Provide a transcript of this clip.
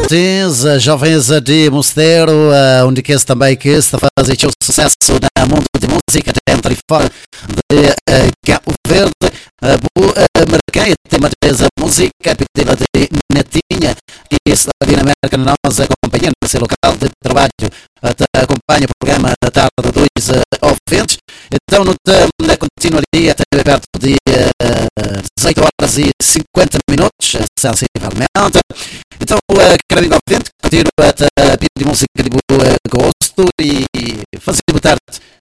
Martins, jovens de Mosteiro, onde que também que está fazendo o sucesso no mundo de música dentro e fora de Cabo Verde. Marquei tema dessa música, pedida de Netinha, que está vindo na América, nós acompanhando esse local de trabalho, acompanha o programa da tarde dos ouvintes. Então, continua ali até perto de 18 horas e 50 minutos, sensivelmente. Então, querido ouvinte, continua a pedir música de boa gosto e fazer boa tarde